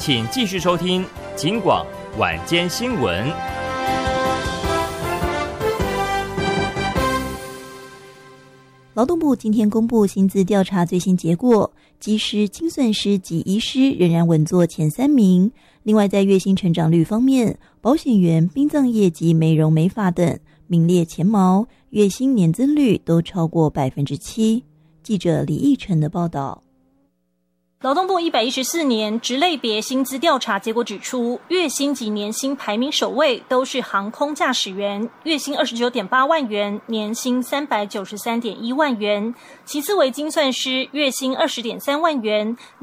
请继续收听警广晚间新闻。 劳动部今天公布薪资调查最新结果，技师、精算师及医师仍然稳坐前3名。另外，在月薪成长率方面，保险员、殡葬业及美容美发等名列前茅，月薪年增率都超过7%。记者李义成的报道。 劳动部114年职类别薪资调查结果指出，月薪及年薪排名首位都是航空驾驶员，月薪29.8万元，年薪393.1万元；其次为精算师，月薪20.3万元。